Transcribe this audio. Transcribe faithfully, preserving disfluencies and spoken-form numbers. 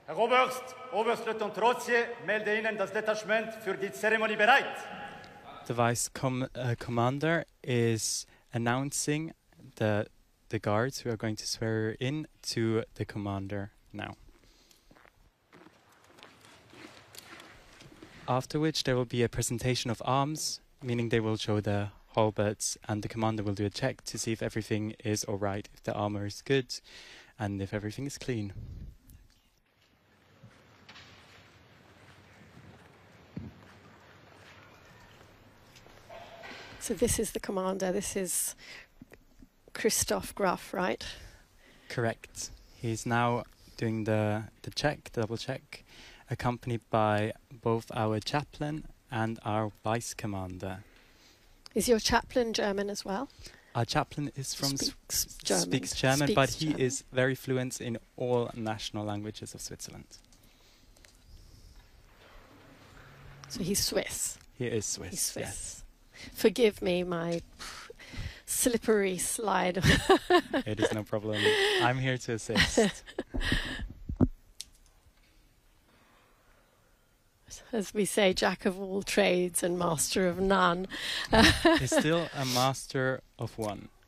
Herr Oberst, Oberstleutnant Trozier, melde Ihnen das Detachement für die Zeremonie bereit. The vice com uh, commander is announcing the the guards who are going to swear in to the commander now. After which there will be a presentation of arms, meaning they will show the halberds, and the commander will do a check to see if everything is all right, if the armor is good, and if everything is clean. So this is the commander, this is Christoph Graf, right? Correct. He's now doing the, the check, the double check, accompanied by both our chaplain and our vice commander. Is your chaplain German as well? Our chaplain is from Speaks s German. speaks German, Speaks but he German. is very fluent in all national languages of Switzerland. So he's Swiss. He is Swiss. He's Swiss. Yes. Forgive me my slippery slide. It is no problem. I'm here to assist. As we say, jack of all trades and master of none. He's still a master of one.